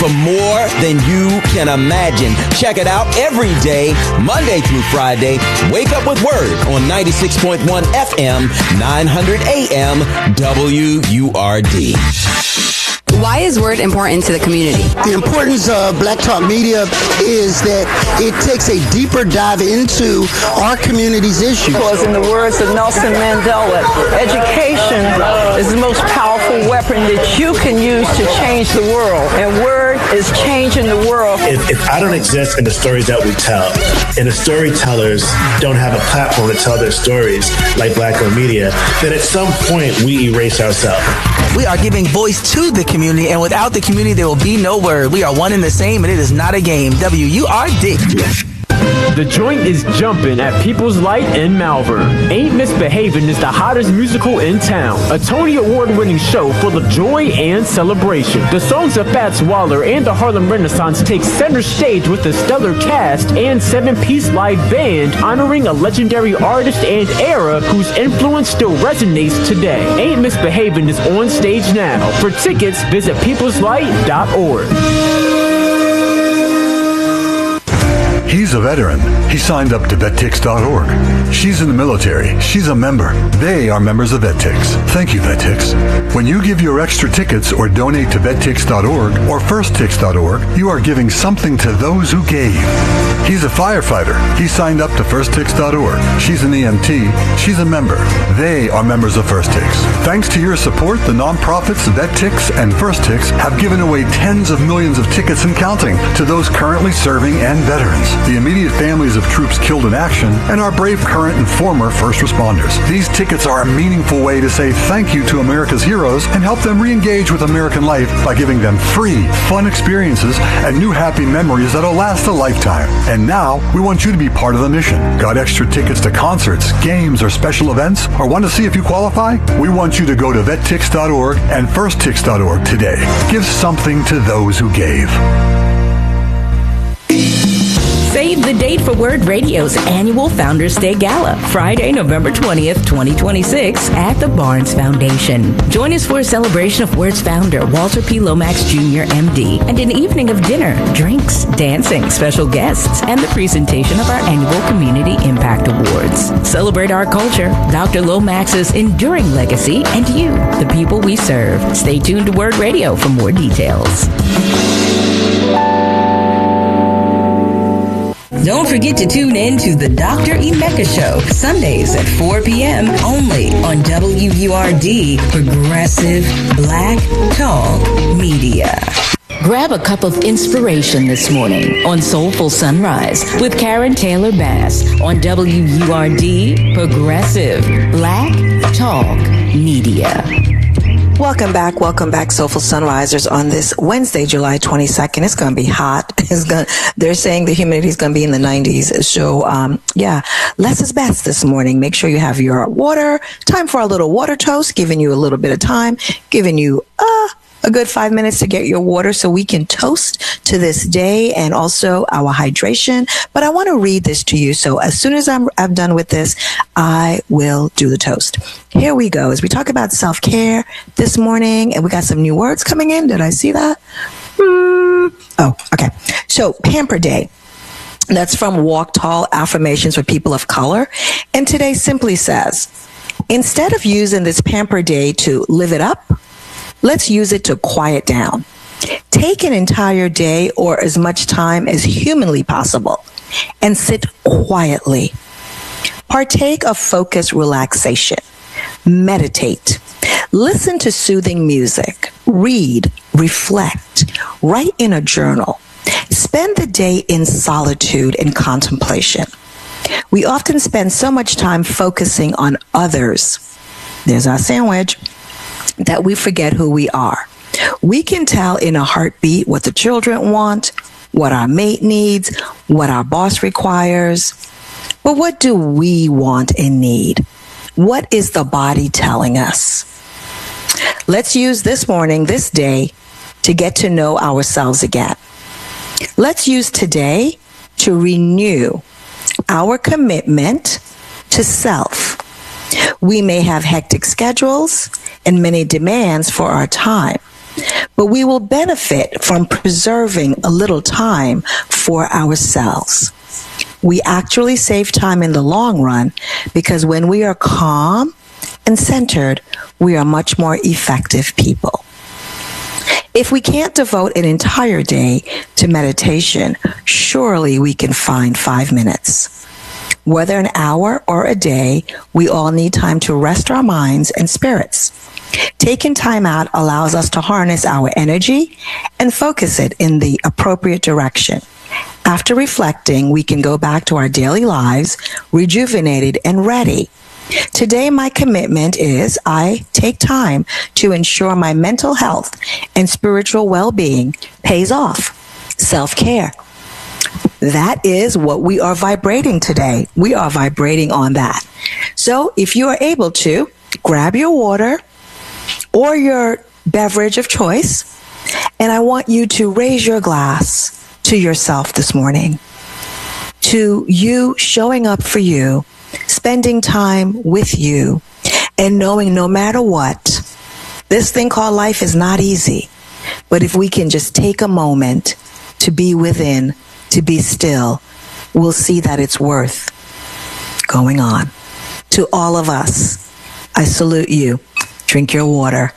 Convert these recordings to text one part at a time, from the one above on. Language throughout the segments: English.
for more than you can imagine. Check it out every day, Monday through Friday. Wake up with Word on 96.1 FM, 900 AM, WURD. Why is Word important to the community? The importance of Black Talk Media is that it takes a deeper dive into our community's issues. Because in the words of Nelson Mandela, education is the most powerful weapon that you can use to change the world. And Word is changing the world. If I don't exist in the stories that we tell, and the storytellers don't have a platform to tell their stories like Black Owned Media, then at some point we erase ourselves. We are giving voice to the community, and without the community, there will be no Word. We are one and the same, and it is not a game. WURD. The joint is jumping at People's Light in Malvern. Ain't Misbehavin' is the hottest musical in town. A Tony Award-winning show full of joy and celebration. The songs of Fats Waller and the Harlem Renaissance take center stage with a stellar cast and 7-piece live band honoring a legendary artist and era whose influence still resonates today. Ain't Misbehavin' is on stage now. For tickets, visit peopleslight.org. He's a veteran. He signed up to VetTix.org. She's in the military. She's a member. They are members of VetTix. Thank you, VetTix. When you give your extra tickets or donate to VetTix.org or FirstTix.org, you are giving something to those who gave. He's a firefighter. He signed up to FirstTix.org. She's an EMT. She's a member. They are members of FirstTix. Thanks to your support, the nonprofits VetTix and FirstTix have given away tens of millions of tickets and counting to those currently serving and veterans, the immediate families of troops killed in action, and our brave current and former first responders. These tickets are a meaningful way to say thank you to America's heroes and help them re-engage with American life by giving them free, fun experiences and new happy memories that'll last a lifetime. And now, we want you to be part of the mission. Got extra tickets to concerts, games, or special events? Or want to see if you qualify? We want you to go to VetTix.org and FirstTix.org today. Give something to those who gave. Save the date for Word Radio's annual Founders Day Gala, Friday, November 20th, 2026, at the Barnes Foundation. Join us for a celebration of Word's founder, Walter P. Lomax Jr., MD, and an evening of dinner, drinks, dancing, special guests, and the presentation of our annual Community Impact Awards. Celebrate our culture, Dr. Lomax's enduring legacy, and you, the people we serve. Stay tuned to Word Radio for more details. Don't forget to tune in to the Dr. Emeka Show, Sundays at 4 p.m. only on WURD, Progressive Black Talk Media. Grab a cup of inspiration this morning on Soulful Sunrise with Karen Taylor Bass on WURD, Progressive Black Talk Media. Welcome back, Soulful Sunrisers, on this Wednesday, July 22nd. It's going to be hot. They're saying the humidity is going to be in the 90s. So, less is best this morning. Make sure you have your water. Time for a little water toast, giving you a little bit of time, giving you, a good 5 minutes to get your water so we can toast to this day and also our hydration. But I want to read this to you. So as soon as I'm done with this, I will do the toast. Here we go. As we talk about self-care this morning, and we got some new words coming in. Did I see that? Oh, okay. So Pamper Day. That's from Walk Tall Affirmations for People of Color. And today simply says, instead of using this Pamper Day to live it up, let's use it to quiet down. Take an entire day or as much time as humanly possible and sit quietly. Partake of focused relaxation. Meditate. Listen to soothing music. Read. Reflect. Write in a journal. Spend the day in solitude and contemplation. We often spend so much time focusing on others. There's our sandwich. That we forget who we are. We can tell in a heartbeat what the children want, what our mate needs, what our boss requires. But what do we want and need? What is the body telling us? Let's use this morning, this day, to get to know ourselves again. Let's use today to renew our commitment to self. We may have hectic schedules and many demands for our time, but we will benefit from preserving a little time for ourselves. We actually save time in the long run because when we are calm and centered, we are much more effective people. If we can't devote an entire day to meditation, surely we can find 5 minutes. Whether an hour or a day, we all need time to rest our minds and spirits. Taking time out allows us to harness our energy and focus it in the appropriate direction. After reflecting, we can go back to our daily lives, rejuvenated and ready. Today, my commitment is I take time to ensure my mental health and spiritual well-being pays off. Self-care. That is what we are vibrating today. We are vibrating on that. So if you are able to, grab your water or your beverage of choice, and I want you to raise your glass to yourself this morning, to you showing up for you, spending time with you, and knowing no matter what, this thing called life is not easy. But if we can just take a moment to be within, to be still, we'll see that it's worth going on. To all of us, I salute you. Drink your water.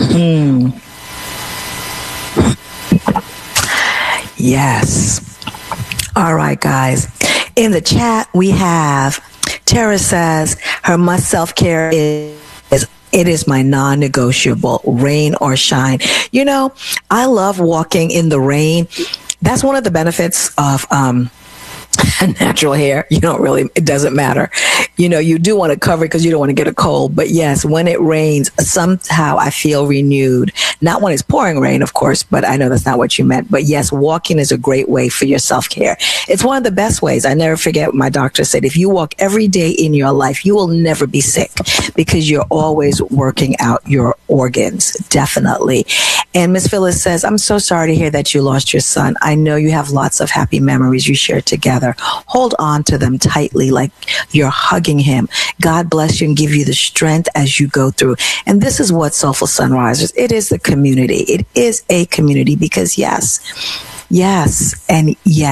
Yes. All right, guys. In the chat, we have Tara says her must self-care is it is my non-negotiable, rain or shine. You know, I love walking in the rain. That's one of the benefits of natural hair. It doesn't matter. You do want to cover it because you don't want to get a cold. But yes, when it rains, somehow I feel renewed. Not when it's pouring rain, of course, but I know that's not what you meant. But yes, walking is a great way for your self-care. It's one of the best ways. I never forget what my doctor said. If you walk every day in your life, you will never be sick because you're always working out your organs. Definitely. And Miss Phyllis says, I'm so sorry to hear that you lost your son. I know you have lots of happy memories you shared together. Hold on to them tightly like you're hugging him. God bless you and give you the strength as you go through. And this is what Soulful Sunrisers, it is the community. It is a community because yes. And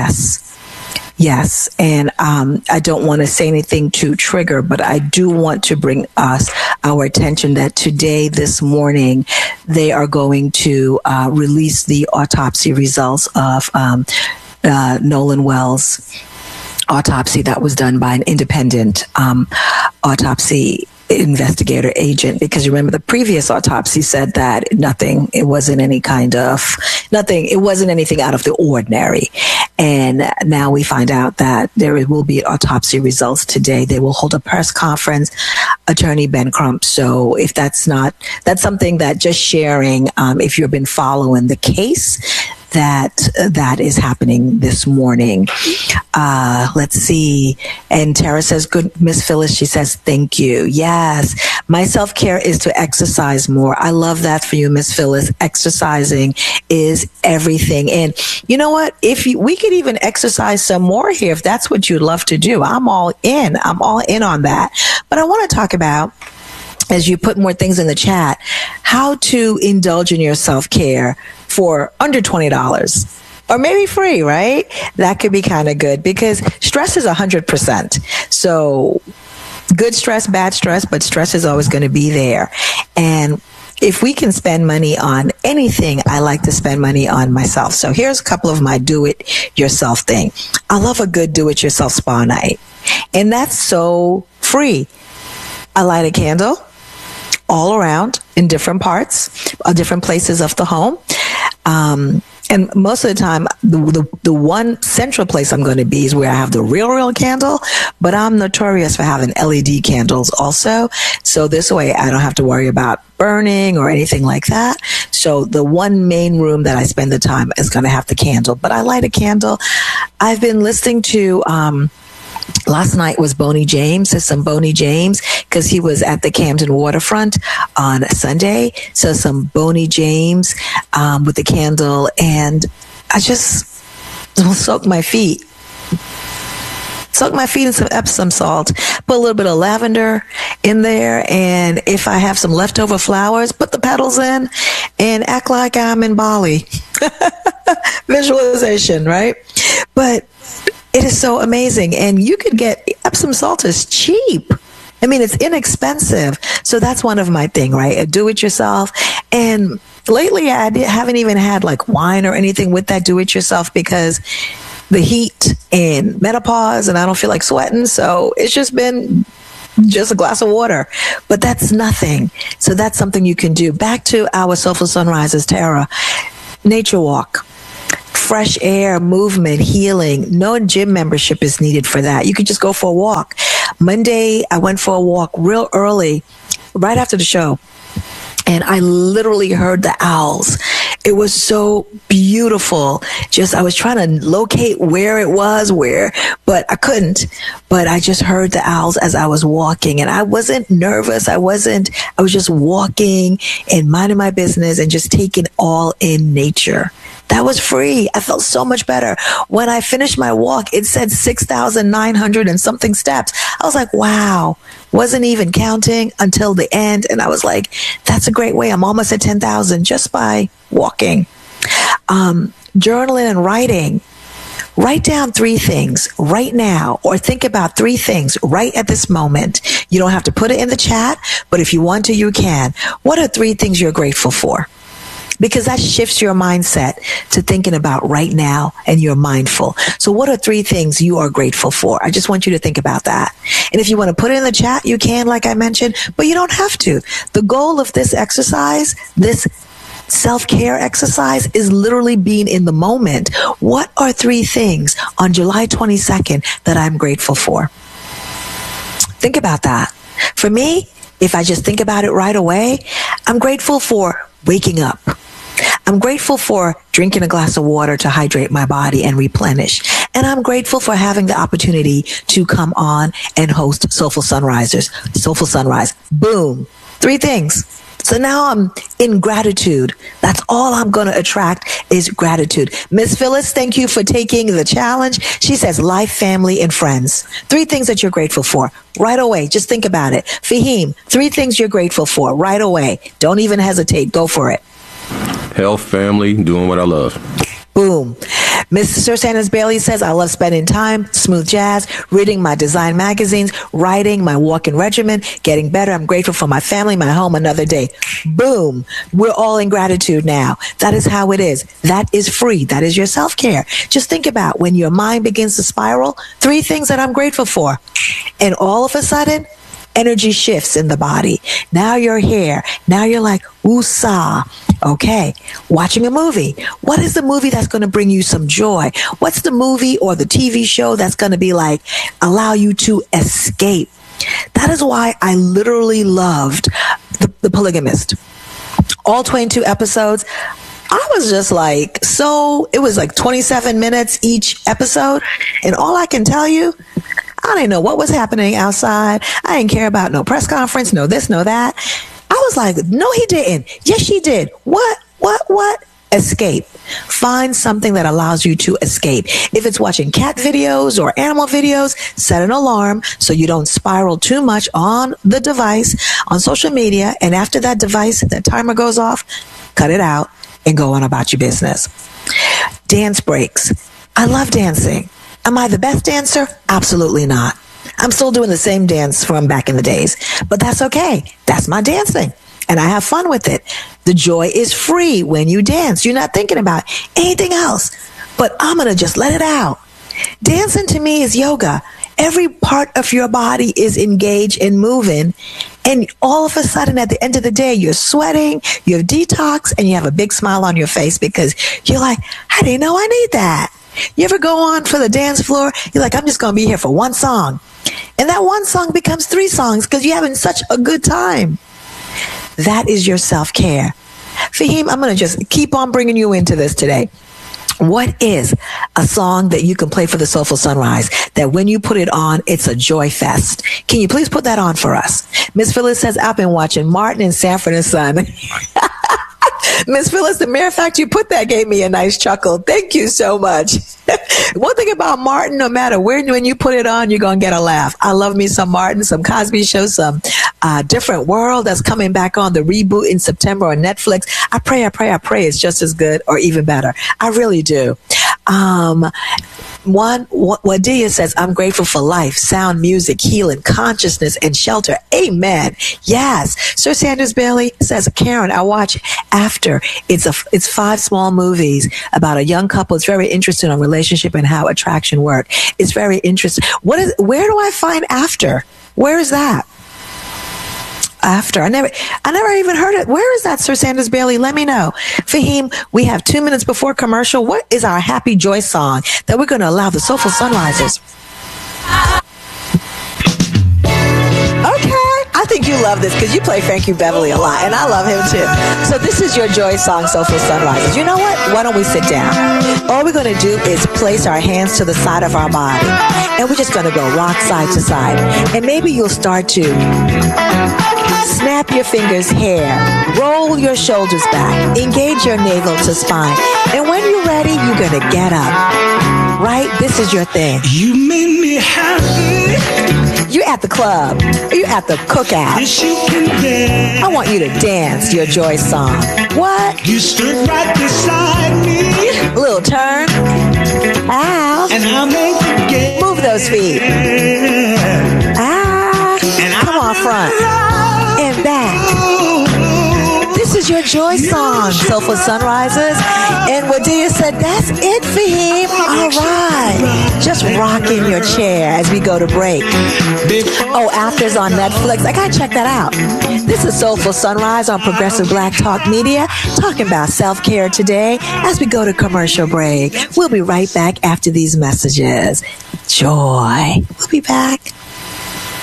I don't want to say anything to trigger, but I do want to bring our attention that today, this morning, they are going to release the autopsy results of Nolan Wells' autopsy that was done by an independent autopsy investigator agent, because remember the previous autopsy said that it wasn't anything out of the ordinary. And now we find out that there will be autopsy results today. They will hold a press conference, Attorney Ben Crump. So if that's something that just sharing, if you've been following the case, that is happening this morning. Let's see. And Tara says, good, Miss Phyllis. She says, thank you. Yes. My self-care is to exercise more. I love that for you, Miss Phyllis. Exercising is everything. And you know what? We could even exercise some more here if that's what you'd love to do. I'm all in on that. But I want to talk about, as you put more things in the chat, how to indulge in your self-care for under $20 or maybe free, right? That could be kind of good because stress is 100%. So good stress, bad stress, but stress is always going to be there. And if we can spend money on anything, I like to spend money on myself. So here's a couple of my do-it-yourself thing. I love a good do-it-yourself spa night. And that's so free. I light a candle all around in different parts, different places of the home. And most of the time, the one central place I'm going to be is where I have the real candle, but I'm notorious for having LED candles also. So this way I don't have to worry about burning or anything like that. So the one main room that I spend the time is going to have the candle, but I light a candle. I've been listening to, last night was Boney James. There's some Boney James because he was at the Camden waterfront on Sunday. So some Boney James with the candle, and I just will soak my feet Soak my feet in some Epsom salt. Put a little bit of lavender in there. And if I have some leftover flowers, put the petals in and act like I'm in Bali. Visualization, right? But it is so amazing. And you could get Epsom salt is cheap. I mean, it's inexpensive. So that's one of my thing, right? Do it yourself. And lately I haven't even had like wine or anything with that do it yourself because the heat and menopause and I don't feel like sweating. So it's just been just a glass of water, but that's nothing. So that's something you can do. Back to our Soulful Sunrises, Tara. Nature walk. Fresh air, movement, healing. No gym membership is needed for that. You could just go for a walk. Monday, I went for a walk real early, right after the show. And I literally heard the owls. It was so beautiful. I was trying to locate where it was, but I couldn't. But I just heard the owls as I was walking. And I wasn't nervous. I was just walking and minding my business and just taking all in nature. That was free. I felt so much better. When I finished my walk, it said 6,900 and something steps. I was like, wow. Wasn't even counting until the end. And I was like, that's a great way. I'm almost at 10,000 just by walking. Journaling and writing. Write down 3 things right now or think about 3 things right at this moment. You don't have to put it in the chat, but if you want to, you can. What are 3 things you're grateful for? Because that shifts your mindset to thinking about right now and you're mindful. So what are 3 things you are grateful for? I just want you to think about that. And if you want to put it in the chat, you can, like I mentioned, but you don't have to. The goal of this exercise, this self-care exercise, is literally being in the moment. What are 3 things on July 22nd that I'm grateful for? Think about that. For me, if I just think about it right away, I'm grateful for waking up. I'm grateful for drinking a glass of water to hydrate my body and replenish. And I'm grateful for having the opportunity to come on and host Soulful Sunrisers. Soulful Sunrise. Boom. 3 things. So now I'm in gratitude. That's all I'm going to attract is gratitude. Miss Phyllis, thank you for taking the challenge. She says life, family, and friends. 3 things that you're grateful for. Right away. Just think about it. Fahim, 3 things you're grateful for. Right away. Don't even hesitate. Go for it. Health, family, doing what I love. Boom. Mr. Sanders Bailey says, I love spending time, smooth jazz, reading my design magazines, writing my walking regimen, getting better. I'm grateful for my family, my home, another day. Boom. We're all in gratitude now. That is how it is. That is free. That is your self-care. Just think about when your mind begins to spiral, 3 things that I'm grateful for. And all of a sudden, energy shifts in the body. Now you're here. Now you're like, woosah. Okay. Watching a movie. What is the movie that's going to bring you some joy? What's the movie or the TV show that's going to be like, allow you to escape? That is why I literally loved The Polygamist. All 22 episodes. I was just like, it was like 27 minutes each episode. And all I can tell you, I didn't know what was happening outside. I didn't care about no press conference, no this, no that. I was like, no, he didn't. Yes, she did. What? Escape. Find something that allows you to escape. If it's watching cat videos or animal videos, set an alarm so you don't spiral too much on the device, on social media. And after that timer goes off, cut it out and go on about your business. Dance breaks. I love dancing. Am I the best dancer? Absolutely not. I'm still doing the same dance from back in the days, but that's okay. That's my dancing, and I have fun with it. The joy is free when you dance. You're not thinking about anything else, but I'm going to just let it out. Dancing to me is yoga. Every part of your body is engaged and moving, and all of a sudden at the end of the day, you're sweating, you have detox, and you have a big smile on your face because you're like, I didn't know I need that. You ever go on for the dance floor? You're like, I'm just going to be here for one song. And that one song becomes 3 songs because you're having such a good time. That is your self-care. Fahim, I'm going to just keep on bringing you into this today. What is a song that you can play for the Soulful Sunrise that when you put it on, it's a joy fest? Can you please put that on for us? Miss Phyllis says, I've been watching Martin and Sanford and Son. Miss Phyllis, the mere fact you put that gave me a nice chuckle. Thank you so much. One thing about Martin, no matter when you put it on, you're going to get a laugh. I love me some Martin, some Cosby Show, some Different World that's coming back on the reboot in September on Netflix. I pray it's just as good or even better. I really do. Wadia says, I'm grateful for life, sound, music, healing, consciousness, and shelter. Amen. Yes. Sir Sanders Bailey says, Karen, I watch After. It's 5 small movies about a young couple. It's very interesting on relationship and how attraction work. It's very interesting. Where do I find After? Where is that? After. I never even heard it. Where is that, Sir Sanders Bailey? Let me know. Fahim, we have 2 minutes before commercial. What is our happy joy song that we're going to allow the Soulful Sunrisers? Okay. I think you love this because you play Frankie Beverly a lot, and I love him too. So this is your joy song, Soulful Sunrisers. You know what? Why don't we sit down? All we're going to do is place our hands to the side of our body, and we're just going to go rock side to side. And maybe you'll start to snap your fingers hair, roll your shoulders back, engage your navel to spine. And when you're ready, you're going to get up. Right? This is your thing. You made me happy. You're at the club. You're at the cookout. Yes, you can dance. I want you to dance your joy song. What? You stood right beside me. A little turn. Ow. And I'll make you get. Move those feet. Ah. Come on, front. And back. This is your joy song, Soulful Sunrisers. And Wadia said, that's it for him. All right. Just rock in your chair as we go to break. Oh, After's on Netflix. I got to check that out. This is Soulful Sunrise on Progressive Black Talk Media, talking about self-care today as we go to commercial break. We'll be right back after these messages. Joy. We'll be back.